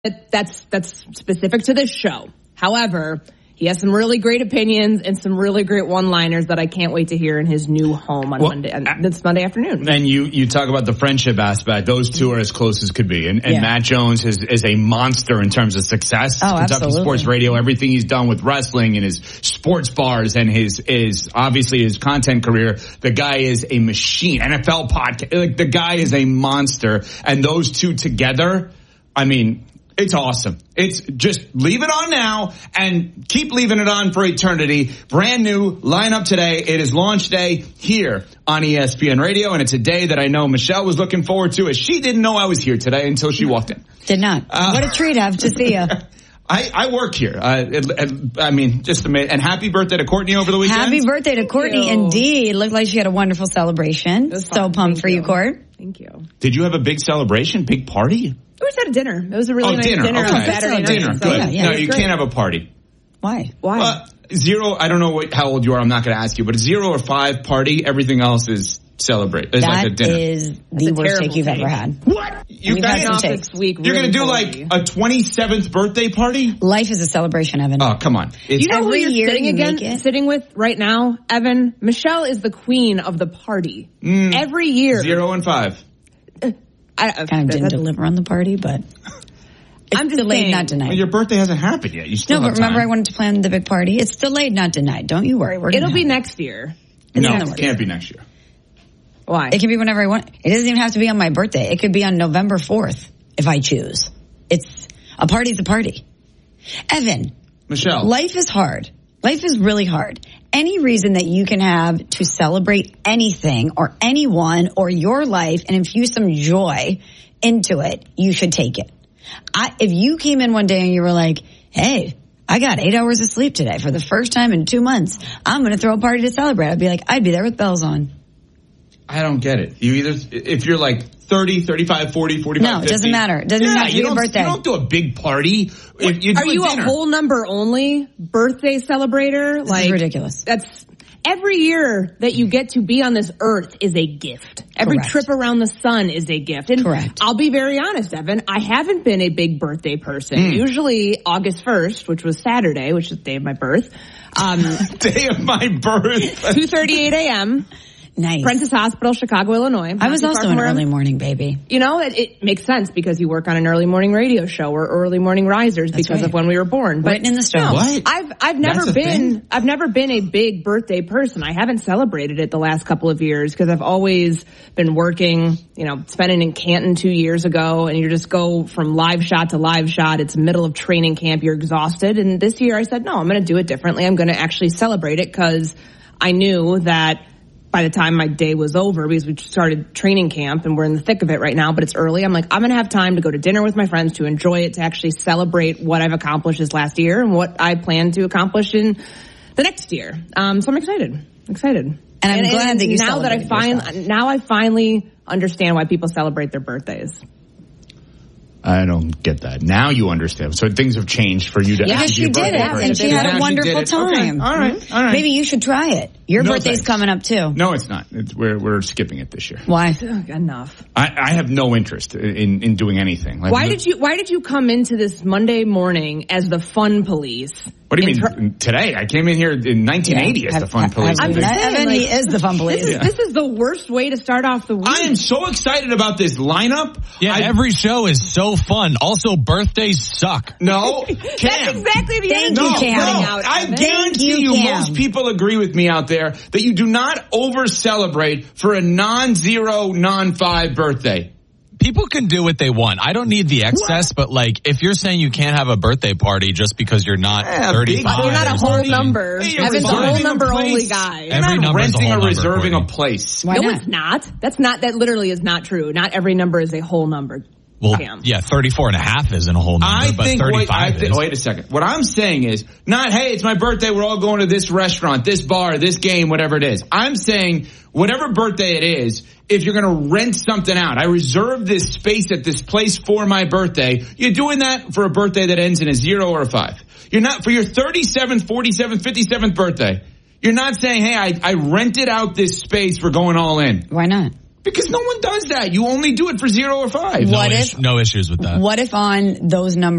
That's specific to this show. However, he has some really great opinions and some really great one-liners that I can't wait to hear in his new home on this Monday afternoon. And you talk about the friendship aspect. Those two are as close as could be. And Matt Jones is a monster in terms of success. Kentucky absolutely. Sports Radio, everything he's done with wrestling and his sports bars and his obviously his content career. The guy is a machine. NFL podcast. Like, the guy is a monster. And those two together, I mean, it's awesome. It's just leave it on now and keep leaving it on for eternity. Brand new lineup today. It is launch day here on ESPN Radio, and it's a day that I know Michelle was looking forward to, as she didn't know I was here today until she walked in. Did not. What a treat to see you. I work here. I mean, just amazing. And happy birthday to Courtney over the weekend. Happy birthday to Courtney. Indeed. Looked like she had a wonderful celebration. So pumped for you, Court. Thank you. Did you have a big celebration, big party? We just had a dinner. It was a really nice dinner on Saturday night. Dinner, good. Yeah, no, you can't have a party. Why? Zero, I don't know how old you are. I'm not going to ask you, but a 0 or 5 party, everything else is celebrate. It's like a dinner. That is the worst take you've ever had. What? We've had some takes. Week You're going to do like a 27th birthday party? Life is a celebration, Evan. Oh, come on. You know who you're sitting with right now, Evan? Michelle is the queen of the party. Every year. 0 and 5. I kind of didn't deliver on the party, but it's delayed, not denied. Well, your birthday hasn't happened yet. You still have remember time. I wanted to plan the big party. It's delayed, not denied. Don't you worry. It'll be next year. No, it can't be next year. Why? It can be whenever I want. It doesn't even have to be on my birthday. It could be on November 4th if I choose. It's a party's a party. Evan. Michelle. Life is hard. Life is really hard. Any reason that you can have to celebrate anything or anyone or your life and infuse some joy into it, you should take it. If you came in one day and you were like, hey, I got 8 hours of sleep today for the first time in 2 months, I'm going to throw a party to celebrate. I'd be like, I'd be there with bells on. I don't get it. If you're like 30, 35, 40, 45, no, it 50. doesn't matter. It doesn't matter. Your birthday. You don't do a big party. Are you a whole number only birthday celebrator? This is ridiculous. That's every year that you get to be on this earth is a gift. Every trip around the sun is a gift. And correct. I'll be very honest, Evan. I haven't been a big birthday person. Usually August 1st, which was Saturday, which is the day of my birth. Day of my birth. 2:38 a.m. Nice. Prentice Hospital, Chicago, Illinois. I was also an early morning baby. You know, it makes sense because you work on an early morning radio show or early morning risers because of when we were born. But in the stone. What? I've never been a big birthday person. I haven't celebrated it the last couple of years because I've always been working, spending in Canton 2 years ago, and you just go from live shot to live shot. It's middle of training camp. You're exhausted. And this year I said, no, I'm going to do it differently. I'm going to actually celebrate it because I knew that by the time my day was over, because we started training camp and we're in the thick of it right now, but it's early. I'm like, I'm going to have time to go to dinner with my friends, to enjoy it, to actually celebrate what I've accomplished this last year and what I plan to accomplish in the next year. So I'm excited. And I'm glad that you celebrated yourself. Now I finally understand why people celebrate their birthdays. I don't get that. Now you understand. So things have changed for you to because she did it, and she had a wonderful time. Okay. All right. Maybe you should try it. Your birthday's coming up too. No, it's not. We're skipping it this year. Why? Enough. I have no interest in doing anything. Why did you come into this Monday morning as the fun police? What do you mean today? I came in here in 1980 as the fun police. He is the fun police. This is the worst way to start off the week. I am so excited about this lineup. Yeah, every show is so fun. Also, birthdays suck. No, Cam. That's exactly the energy you're putting out. I guarantee you most people agree with me out there that you do not over-celebrate for a non-0, non-5 birthday. People can do what they want. I don't need the excess, but if you're saying you can't have a birthday party just because you're not 35. You're not a whole number. Evan's a whole number only guy. You're not renting or reserving a place. No, it's not. That literally is not true. Not every number is a whole number. Well, yeah, 34 and a half isn't a whole number, but 35 is. Wait a second. What I'm saying is not, hey, it's my birthday, we're all going to this restaurant, this bar, this game, whatever it is. I'm saying whatever birthday it is, if you're going to rent something out, I reserve this space at this place for my birthday. You're doing that for a birthday that ends in a 0 or a 5. You're not, for your 37th, 47th, 57th birthday, you're not saying, hey, I rented out this space, we're going all in. Why not? Because no one does that. You only do it for 0 or 5. No issues with that. What if on those numbers